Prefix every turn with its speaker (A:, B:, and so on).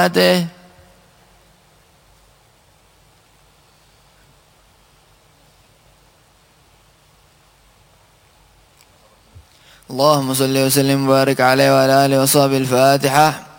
A: آته. اللهم صل وسلم وبارك عليه وعلى آله وصحبه. الفاتحة.